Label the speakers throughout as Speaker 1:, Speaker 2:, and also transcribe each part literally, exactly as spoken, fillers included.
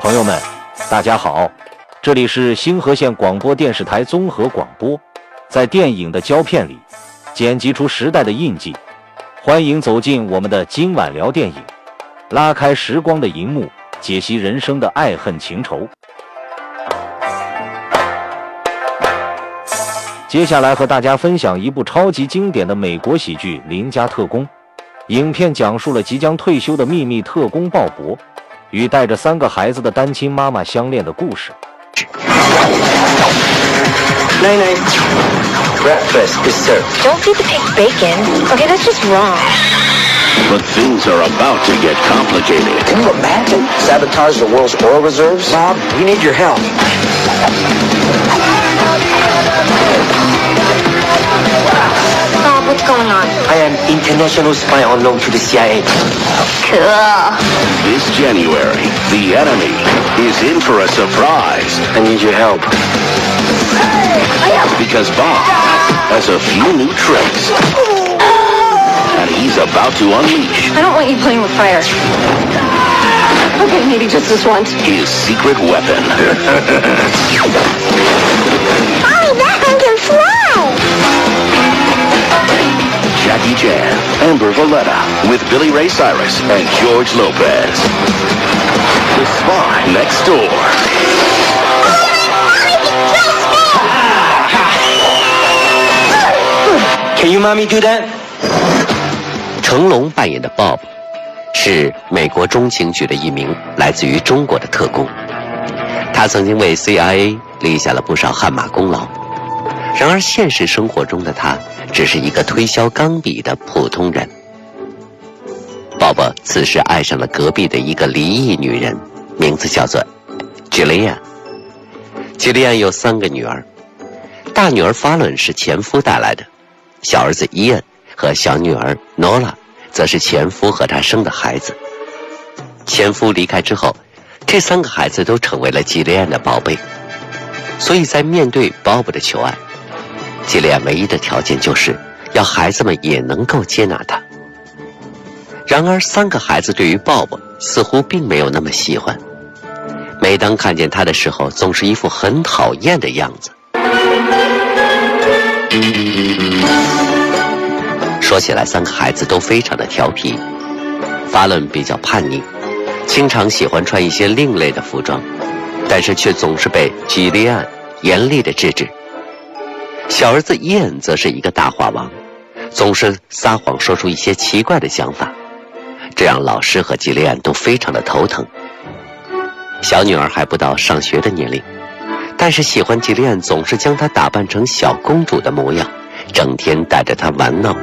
Speaker 1: 朋友们，大家好，这里是星河县广播电视台综合广播，在电影的胶片里剪辑出时代的印记，欢迎走进我们的今晚聊电影，拉开时光的银幕，解析人生的爱恨情仇。接下来和大家分享一部超级经典的美国喜剧《邻家特工》。影片讲述了即将退休的秘密特工鲍勃与带着三个孩子的单亲妈妈相恋的故事。
Speaker 2: Night night. Breakfast is served.
Speaker 3: Don't feed the pig bacon. Okay, that's just wrong.
Speaker 4: But things are about to get complicated.
Speaker 2: Can you imagine? Sabotage the world's oil reserves? Bob, we need your help.
Speaker 3: Bob, what's going on?
Speaker 2: I am international spy unknown to the C I A.
Speaker 3: Cool.
Speaker 4: This January, the enemy is in for a surprise.
Speaker 2: I need your help.
Speaker 4: Because Bob has a few new tricks. And he's about to unleash
Speaker 3: I don't want you playing with fire. Okay, maybe just this once.
Speaker 4: his secret weapon.
Speaker 3: Mommy, that one can fly!
Speaker 4: Jackie Chan, Amber Valletta, with Billy Ray Cyrus and George Lopez. The Spy Next Door.
Speaker 2: Can you mommy do that?
Speaker 5: 成龙扮演的 Bob 是美国中情局的一名来自于中国的特工，他曾经为 C I A 立下了不少汗马功劳。然而现实生活中的他只是一个推销钢笔的普通人。Bob此时爱上了隔壁的一个离异女人，名字叫做吉利安。吉利安有三个女儿，大女儿法伦是前夫带来的，小儿子伊恩和小女儿诺拉则是前夫和她生的孩子。前夫离开之后，这三个孩子都成为了吉利安的宝贝，所以在面对鲍勃的求爱，吉利安唯一的条件就是要孩子们也能够接纳他。然而三个孩子对于鲍勃似乎并没有那么喜欢，每当看见他的时候总是一副很讨厌的样子。说起来，三个孩子都非常的调皮。法伦比较叛逆，经常喜欢穿一些另类的服装，但是却总是被吉利安严厉的制止。小儿子伊恩则是一个大话王，总是撒谎说出一些奇怪的想法，这让老师和吉利安都非常的头疼。小女儿还不到上学的年龄，但是喜欢吉利安总是将她打扮成小公主的模样，整天带着她玩闹。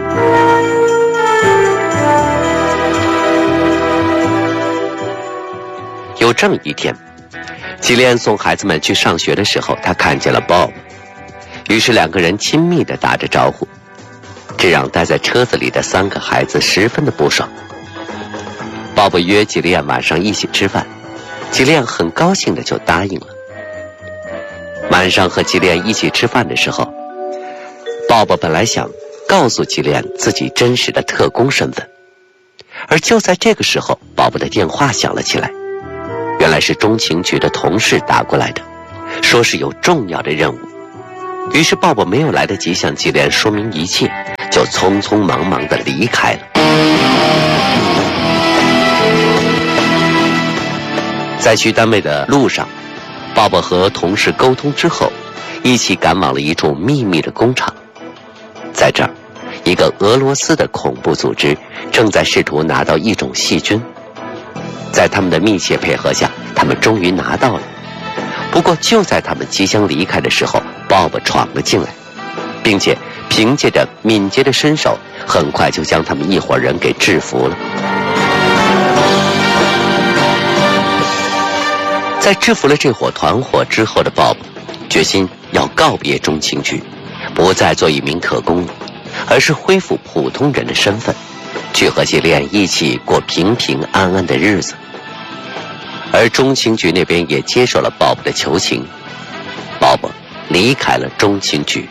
Speaker 5: 有这么一天，吉利安送孩子们去上学的时候，他看见了 Bob， 于是两个人亲密地打着招呼，这让待在车子里的三个孩子十分的不爽。Bob约吉利安晚上一起吃饭，吉利安很高兴的就答应了。晚上和吉利安一起吃饭的时候，Bob本来想告诉吉利安自己真实的特工身份，而就在这个时候，Bob的电话响了起来，原来是中情局的同事打过来的，说是有重要的任务。于是Bob没有来得及向吉利安说明一切，就匆匆忙忙地离开了。在去单位的路上，Bob和同事沟通之后，一起赶往了一处秘密的工厂。在这儿，一个俄罗斯的恐怖组织正在试图拿到一种细菌。在他们的密切配合下，他们终于拿到了。不过就在他们即将离开的时候，Bob闯了进来，并且凭借着敏捷的身手，很快就将他们一伙人给制服了。在制服了这伙团伙之后的 Bob 决心要告别中情局，不再做一名特工了，而是恢复普通人的身份，去和吉利安一起过平平安安的日子。而中情局那边也接受了 Bob 的求情，Bob 离开了中情局。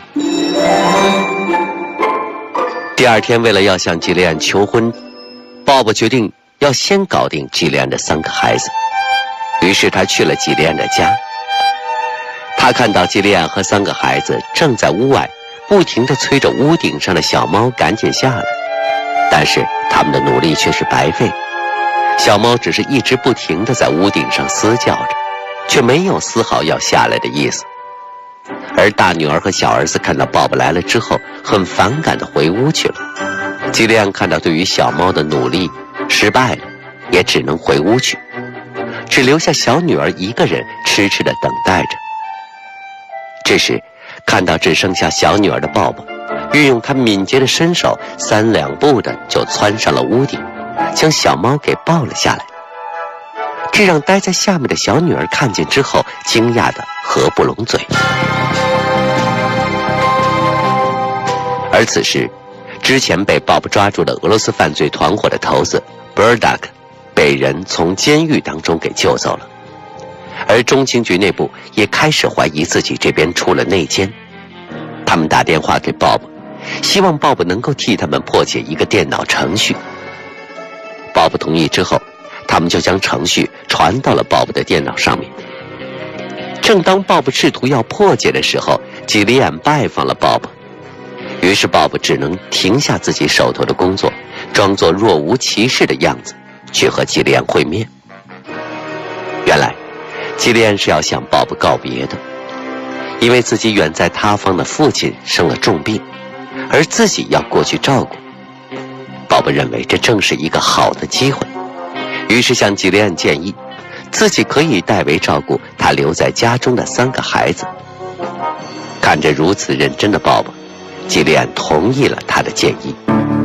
Speaker 5: 第二天，为了要向吉利安求婚， Bob 决定要先搞定吉利安的三个孩子。 于是他去了吉利安的家。他看到吉利安和三个孩子正在屋外不停地催着屋顶上的小猫赶紧下来，但是他们的努力却是白费。小猫只是一直不停地在屋顶上嘶叫着，却没有丝毫要下来的意思。而大女儿和小儿子看到鲍勃来了之后，很反感地回屋去了。吉利安看到对于小猫的努力失败了，也只能回屋去，只留下小女儿一个人痴痴地等待着。这时看到只剩下小女儿的鲍勃，运用他敏捷的身手，三两步的就窜上了屋顶，将小猫给抱了下来。这让待在下面的小女儿看见之后，惊讶的合不拢嘴。而此时，之前被鲍勃抓住的俄罗斯犯罪团伙的头子 Burdak 被人从监狱当中给救走了，而中情局内部也开始怀疑自己这边出了内奸。他们打电话给鲍勃，希望鲍勃能够替他们破解一个电脑程序。鲍勃同意之后，他们就将程序传到了鲍勃的电脑上面。正当鲍勃试图要破解的时候，吉利安拜访了鲍勃，于是鲍勃只能停下自己手头的工作，装作若无其事的样子去和吉利安会面。原来吉利安是要向鲍勃告别的，因为自己远在他方的父亲生了重病，而自己要过去照顾。鲍勃认为这正是一个好的机会，于是向吉利安建议自己可以代为照顾他留在家中的三个孩子。看着如此认真的鲍勃，吉利安同意了他的建议。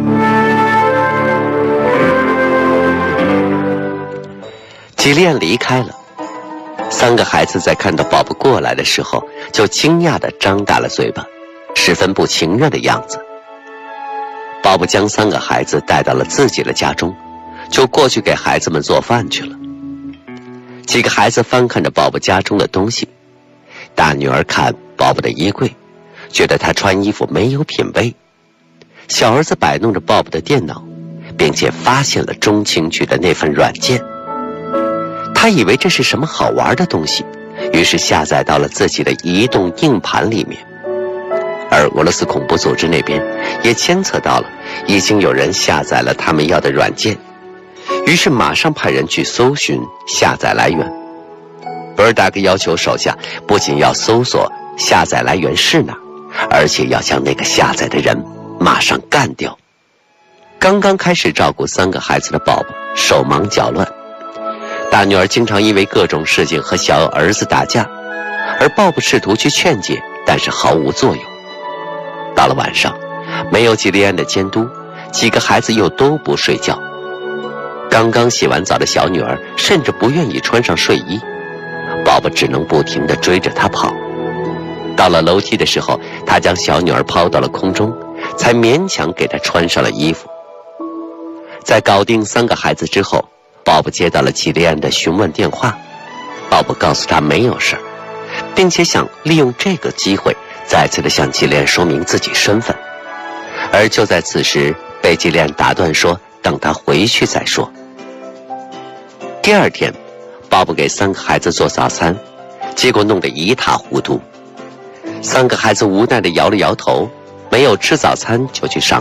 Speaker 5: 吉利安离开了，三个孩子在看到鲍勃过来的时候，就惊讶地张大了嘴巴，十分不情愿的样子。鲍勃将三个孩子带到了自己的家中，就过去给孩子们做饭去了。几个孩子翻看着鲍勃家中的东西，大女儿看鲍勃的衣柜，觉得他穿衣服没有品味。小儿子摆弄着鲍勃的电脑，并且发现了中情局的那份软件。他以为这是什么好玩的东西，于是下载到了自己的移动硬盘里面。而俄罗斯恐怖组织那边也监测到了，已经有人下载了他们要的软件，于是马上派人去搜寻下载来源。Burdak要求手下不仅要搜索下载来源是哪，而且要将那个下载的人马上干掉。刚刚开始照顾三个孩子的鲍勃手忙脚乱，大女儿经常因为各种事情和小儿子打架，而鲍勃试图去劝解，但是毫无作用。到了晚上，没有吉利安的监督，几个孩子又都不睡觉。刚刚洗完澡的小女儿甚至不愿意穿上睡衣，鲍勃只能不停地追着她跑。到了楼梯的时候，他将小女儿抛到了空中，才勉强给她穿上了衣服。在搞定三个孩子之后，鲍勃接到了吉利安的询问电话。鲍勃告诉他没有事，并且想利用这个机会再次的向吉利安说明自己身份。而就在此时，被吉利安打断说等他回去再说。第二天，鲍勃给三个孩子做早餐，结果弄得一塌糊涂。三个孩子无奈地摇了摇头，没有吃早餐就去上